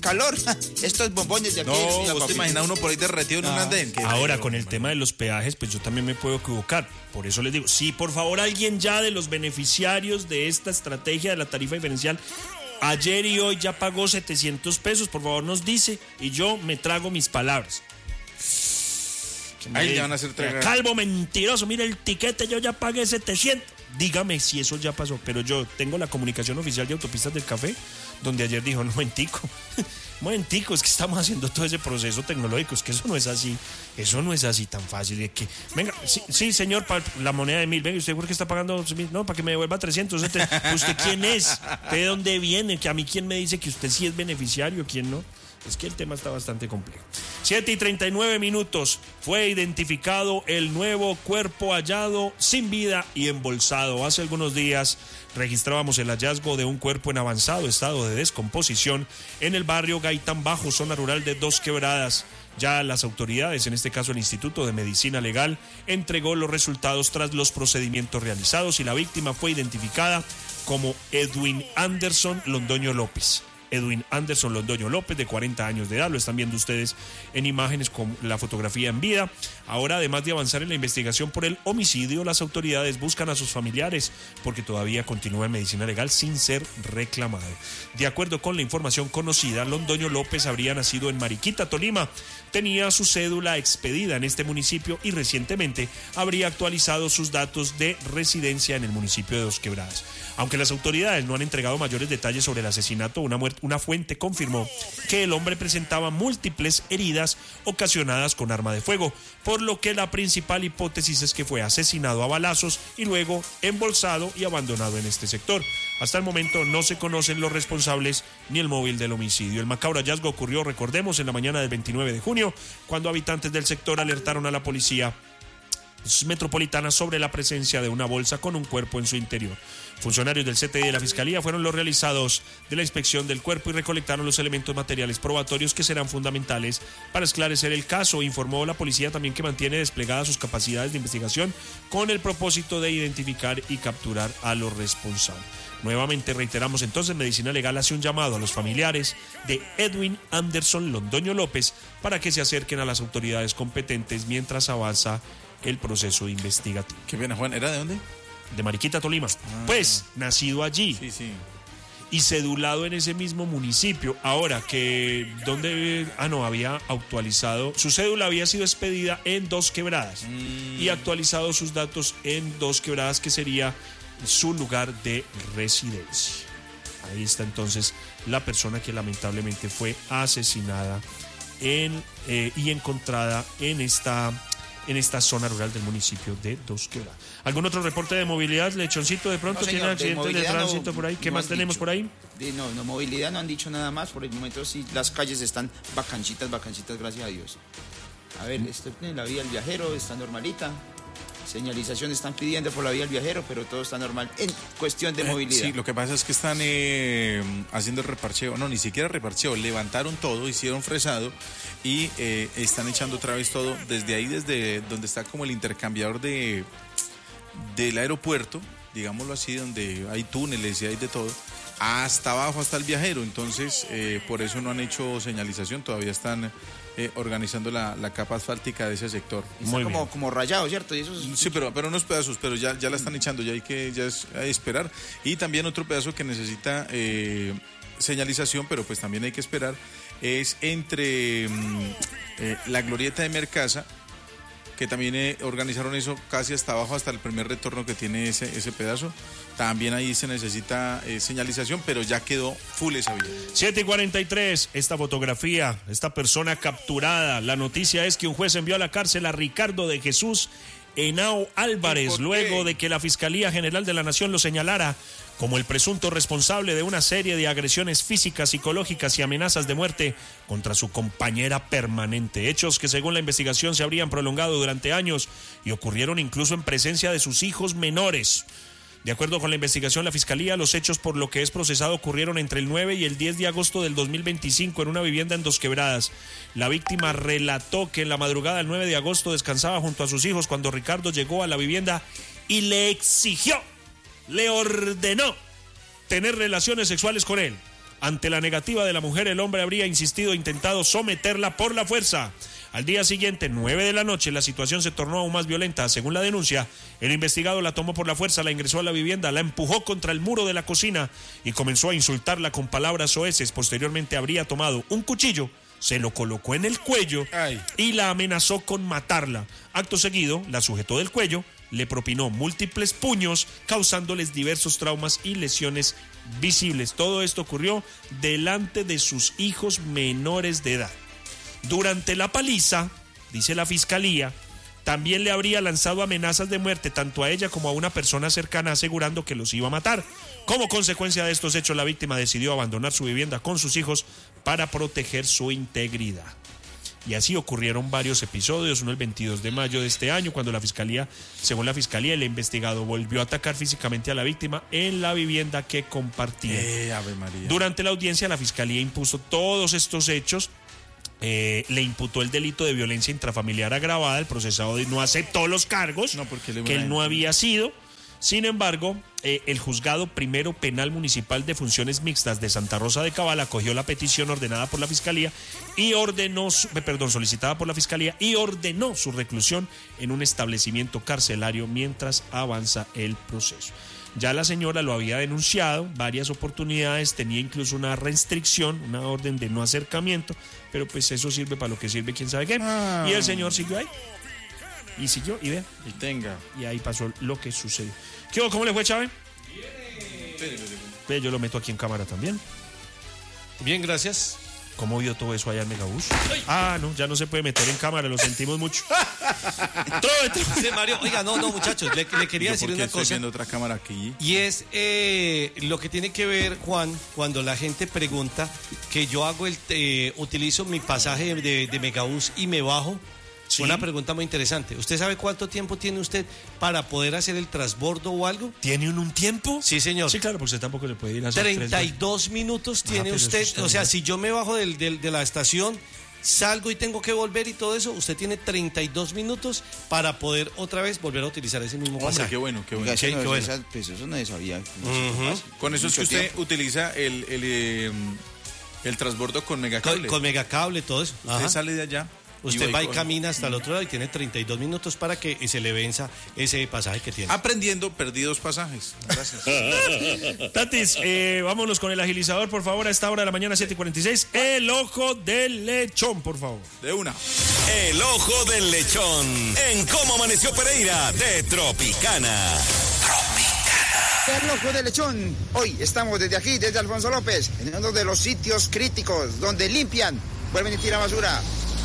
calor. Estos bombones de aquí. No, vos te imaginas uno por ahí derretido en un andén. Ahora, con el tema de los peajes, pues yo también me puedo equivocar. Por eso les digo, si por favor alguien ya de los beneficiarios de esta estrategia de la tarifa diferencial ayer y hoy ya pagó 700 pesos, por favor nos dice y yo me trago mis palabras. Ahí le van a hacer tragar. Calvo mentiroso, mire el tiquete, yo ya pagué 700. Dígame si eso ya pasó, pero yo tengo la comunicación oficial de Autopistas del Café, donde ayer dijo, no, momentico, es que estamos haciendo todo ese proceso tecnológico, es que eso no es así tan fácil, de que, venga, sí señor, la moneda de 1.000, venga, ¿usted por qué está pagando 1.000? No, para que me devuelva 300, ¿usted quién es? ¿De dónde viene? Que a mí quién me dice que usted sí es beneficiario, quién no? Es que el tema está bastante complejo. 7:39, fue identificado el nuevo cuerpo hallado sin vida y embolsado. Hace algunos días registrábamos el hallazgo de un cuerpo en avanzado estado de descomposición en el barrio Gaitán Bajo, zona rural de Dos Quebradas. Ya las autoridades, en este caso el Instituto de Medicina Legal, entregó los resultados tras los procedimientos realizados y la víctima fue identificada como Edwin Anderson Londoño López. Edwin Anderson Londoño López, de 40 años de edad, lo están viendo ustedes en imágenes con la fotografía en vida. Ahora, además de avanzar en la investigación por el homicidio, las autoridades buscan a sus familiares porque todavía continúa en medicina legal sin ser reclamado. De acuerdo con la información conocida, Londoño López habría nacido en Mariquita, Tolima, tenía su cédula expedida en este municipio y recientemente habría actualizado sus datos de residencia en el municipio de Dos Quebradas. Aunque las autoridades no han entregado mayores detalles sobre el asesinato, una fuente confirmó que el hombre presentaba múltiples heridas ocasionadas con arma de fuego, por lo que la principal hipótesis es que fue asesinado a balazos y luego embolsado y abandonado en este sector. Hasta el momento no se conocen los responsables ni el móvil del homicidio. El macabro hallazgo ocurrió, recordemos, en la mañana del 29 de junio, cuando habitantes del sector alertaron a la policía metropolitana sobre la presencia de una bolsa con un cuerpo en su interior. Funcionarios del CTI y de la Fiscalía fueron los realizados de la inspección del cuerpo y recolectaron los elementos materiales probatorios que serán fundamentales para esclarecer el caso. Informó la policía también que mantiene desplegadas sus capacidades de investigación con el propósito de identificar y capturar a los responsables. Nuevamente reiteramos entonces, Medicina Legal hace un llamado a los familiares de Edwin Anderson Londoño López para que se acerquen a las autoridades competentes mientras avanza el proceso investigativo. Qué pena, Juan, ¿era de dónde? De Mariquita, Tolima. Pues, nacido allí. Sí. Y cedulado en ese mismo municipio. Ahora, que ¿dónde? Había actualizado. Su cédula había sido expedida en Dos Quebradas. Y actualizado sus datos en Dos Quebradas, que sería su lugar de residencia. Ahí está entonces la persona que lamentablemente fue asesinada y encontrada en esta zona rural del municipio de Dos Quebradas. ¿Algún otro reporte de movilidad, Lechoncito? De pronto, no, señor, ¿tiene accidentes de tránsito por ahí? ¿Qué más tenemos dicho. por ahí? No, movilidad no han dicho nada más. Por el momento sí, las calles están bacancitas, gracias a Dios. A ver, la vía del viajero está normalita. Señalización están pidiendo por la vía del viajero, pero todo está normal en cuestión de movilidad. Sí, lo que pasa es que están haciendo el reparcheo, no, ni siquiera reparcheo, levantaron todo, hicieron fresado y están echando otra vez todo desde donde está como el intercambiador del aeropuerto, digámoslo así, donde hay túneles y hay de todo, hasta abajo, hasta el viajero. Entonces, por eso no han hecho señalización, todavía están organizando la capa asfáltica de ese sector. Está como rayado, ¿cierto? Y eso Sí, pero unos pedazos, pero ya la están echando, ya hay que esperar. Y también otro pedazo que necesita señalización, pero pues también hay que esperar, es entre la glorieta de Mercasa, que también organizaron eso casi hasta abajo, hasta el primer retorno que tiene ese pedazo. También ahí se necesita señalización, pero ya quedó full esa vía. 7:43, esta fotografía, esta persona capturada. La noticia es que un juez envió a la cárcel a Ricardo de Jesús Henao Álvarez, luego de que la Fiscalía General de la Nación lo señalara como el presunto responsable de una serie de agresiones físicas, psicológicas y amenazas de muerte contra su compañera permanente. Hechos que según la investigación se habrían prolongado durante años y ocurrieron incluso en presencia de sus hijos menores. De acuerdo con la investigación, la Fiscalía, los hechos por lo que es procesado ocurrieron entre el 9 y el 10 de agosto del 2025 en una vivienda en Dos Quebradas. La víctima relató que en la madrugada del 9 de agosto descansaba junto a sus hijos cuando Ricardo llegó a la vivienda y le ordenó tener relaciones sexuales con él. Ante la negativa de la mujer, el hombre habría insistido e intentado someterla por la fuerza. Al día siguiente, 9 de la noche, la situación se tornó aún más violenta. Según la denuncia, el investigado la tomó por la fuerza, la ingresó a la vivienda, la empujó contra el muro de la cocina y comenzó a insultarla con palabras soeces. Posteriormente habría tomado un cuchillo, se lo colocó en el cuello y la amenazó con matarla. Acto seguido, la sujetó del cuello, le propinó múltiples puños, causándoles diversos traumas y lesiones visibles. Todo esto ocurrió delante de sus hijos menores de edad. Durante la paliza, dice la fiscalía, también le habría lanzado amenazas de muerte tanto a ella como a una persona cercana, asegurando que los iba a matar. Como consecuencia de estos hechos, la víctima decidió abandonar su vivienda con sus hijos para proteger su integridad. Y así ocurrieron varios episodios, uno el 22 de mayo de este año, cuando según la fiscalía, el investigado volvió a atacar físicamente a la víctima en la vivienda que compartía. Ave María. Durante la audiencia, la fiscalía impuso todos estos hechos. Le imputó el delito de violencia intrafamiliar agravada. El procesado no aceptó los cargos que él no había sido. Sin embargo, el juzgado primero penal municipal de funciones mixtas de Santa Rosa de Cabal acogió la petición ordenada por la fiscalía y solicitada por la fiscalía y ordenó su reclusión en un establecimiento carcelario mientras avanza el proceso. Ya la señora lo había denunciado varias oportunidades, tenía incluso una restricción, una orden de no acercamiento, pero pues eso sirve para lo que sirve, quién sabe qué. Y el señor siguió ahí. Y siguió, y vea. Y ahí pasó lo que sucedió. ¿Cómo le fue, Chávez? Yo lo meto aquí en cámara también. Bien, gracias. ¿Cómo vio todo eso allá en Megabús? No, ya no se puede meter en cámara, lo sentimos mucho. Sí, Mario, oiga, no, muchachos, le quería decir una cosa. Estoy viendo otra cámara aquí. Y es lo que tiene que ver, Juan, cuando la gente pregunta que yo utilizo mi pasaje de Megabús y me bajo. Sí. Una pregunta muy interesante. ¿Usted sabe cuánto tiempo tiene usted para poder hacer el transbordo o algo? ¿Tiene un tiempo? Sí, señor. Sí, claro, porque usted tampoco le puede ir a hacer 32 minutos tiene usted. O sea, si yo me bajo de la estación, salgo y tengo que volver y todo eso, usted tiene 32 minutos para poder otra vez volver a utilizar ese mismo pasaje. Qué bueno. Oiga, Sí, qué bueno. Pues eso no sabía. Con eso es que usted utiliza el transbordo con Megacable. Con Megacable, todo eso. Usted sale de allá. Usted va y camina hasta el otro lado y tiene 32 minutos para que se le venza ese pasaje que tiene. Aprendiendo, perdí 2 pasajes. Gracias. Tatis, vámonos con el agilizador, por favor, a esta hora de la mañana, 7:46. El ojo del lechón, por favor. De una. El ojo del lechón. En Cómo Amaneció Pereira de Tropicana. El ojo del lechón. Hoy estamos desde aquí, desde Alfonso López, en uno de los sitios críticos donde limpian, vuelven y tiran basura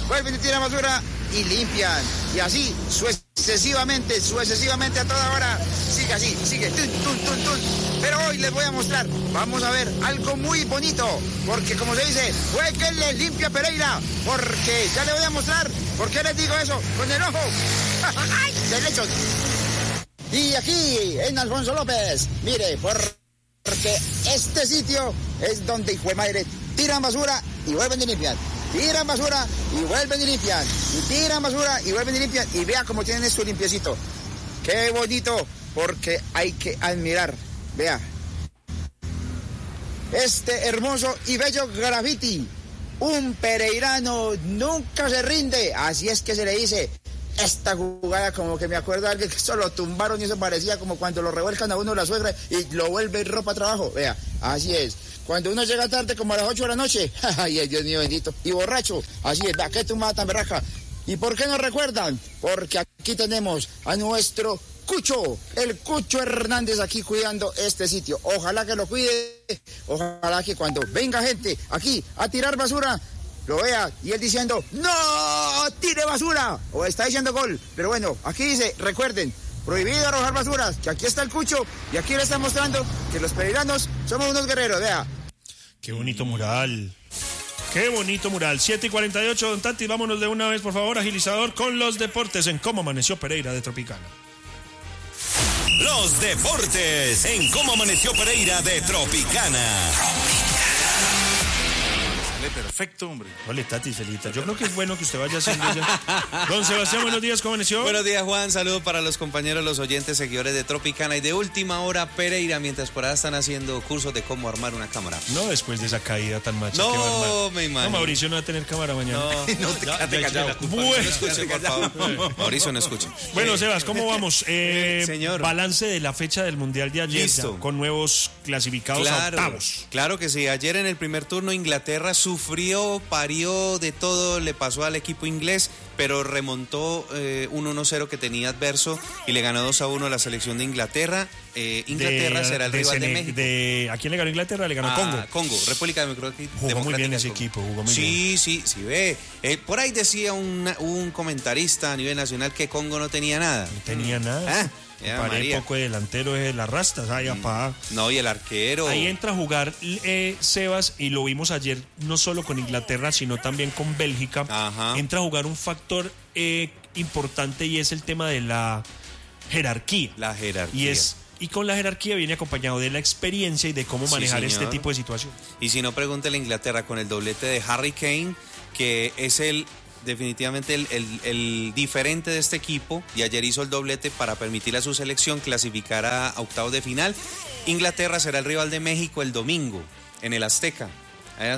y limpian. Y así, sucesivamente a toda hora. Sigue así, sigue. Tun. Pero hoy les voy a mostrar, vamos a ver algo muy bonito. Porque como se dice, fue que le limpia Pereira. Porque ya le voy a mostrar. ¿Por qué les digo eso? Con el ojo del lechón. Y aquí, en Alfonso López, mire, porque este sitio es donde, hijo de madre, tiran basura y vuelven y limpian. Tiran basura y vuelven y limpian. Y tiran basura y vuelven y limpian. Y vea cómo tienen esto limpiecito. Qué bonito, porque hay que admirar. Vea. Este hermoso y bello graffiti. Un pereirano nunca se rinde. Así es que se le dice. Esta jugada, como que me acuerdo de alguien que eso lo tumbaron y eso parecía como cuando lo revuelcan a uno la suegra y lo vuelve ropa a trabajo. Vea, así es. Cuando uno llega tarde como a las 8 de la noche, ay, Dios mío bendito, y borracho, así es, vea, qué tumbada tan berraca. ¿Y por qué nos recuerdan? Porque aquí tenemos a nuestro Cucho, el Cucho Hernández aquí cuidando este sitio. Ojalá que lo cuide, ojalá que cuando venga gente aquí a tirar basura, lo vea y él diciendo, ¡no tire basura! O está diciendo gol. Pero bueno, aquí dice, recuerden, prohibido arrojar basuras, que aquí está el Cucho y aquí le está mostrando que los pereiranos somos unos guerreros, vea. Qué bonito mural. Qué bonito mural. 7:48, don Tati, vámonos de una vez, por favor, agilizador, con los deportes en Cómo Amaneció Pereira de Tropicana. Los deportes en Cómo Amaneció Pereira de Tropicana. Sale perfecto, hombre. Vale, Tati, Celita. Yo creo que es bueno que usted vaya haciendo ya. Don Sebastián, buenos días, ¿cómo amaneció? Buenos días, Juan. Saludos para los compañeros, los oyentes, seguidores de Tropicana y de Última Hora Pereira, mientras por ahí están haciendo cursos de cómo armar una cámara. No, después de esa caída tan macha No, que va a armar. me imagino. No, Mauricio no va a tener cámara mañana. No, quédate callado. Bueno. No escuche, por favor. Mauricio, no escuche. Bueno, Sebas, ¿cómo vamos? Señor. Balance de la fecha del Mundial de ayer. Listo. Ya, con nuevos clasificados a octavos. Claro que sí. Ayer en el primer turno Inglaterra sufrió, parió de todo, le pasó al equipo inglés, pero remontó un 1-0 que tenía adverso y le ganó 2-1 a la selección de Inglaterra. Inglaterra será el rival de México. ¿A quién le ganó Inglaterra? Le ganó Congo. Congo, República Democrática. Jugó muy bien ese equipo, jugó muy bien. Sí, ve. Por ahí decía un comentarista a nivel nacional que Congo no tenía nada. No tenía nada. Paré poco de delantero es las rastas. Ay, apá. No, y el arquero. Ahí entra a jugar Sebas, y lo vimos ayer, no solo con Inglaterra, sino también con Bélgica. Ajá. Entra a jugar un factor importante, y es el tema de la jerarquía. La jerarquía. Y con la jerarquía viene acompañado de la experiencia y de cómo manejar este tipo de situaciones. Y si no, pregúntele a Inglaterra con el doblete de Harry Kane, que es definitivamente el diferente de este equipo, y ayer hizo el doblete para permitir a su selección clasificar a octavos de final. Inglaterra será el rival de México el domingo en el Azteca. Ahí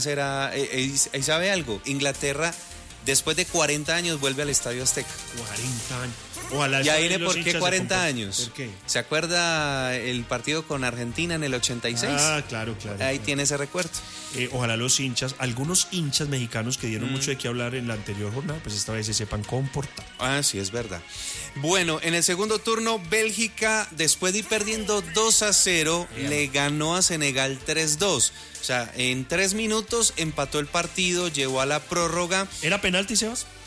sabe algo, Inglaterra después de 40 años vuelve al Estadio Azteca. 40 años. Ojalá. Y ahí ¿por qué 40 años? ¿Por qué? ¿Se acuerda el partido con Argentina en el 86? Ah, claro. Ahí tiene ese recuerdo. Ojalá algunos hinchas mexicanos que dieron mucho de qué hablar en la anterior jornada, pues esta vez se sepan comportar. Ah, sí, es verdad. Bueno, en el segundo turno, Bélgica, después de ir perdiendo 2-0, le ganó a Senegal 3-2. O sea, en 3 minutos empató el partido, llevó a la prórroga. ¿Era penalti, Sebas?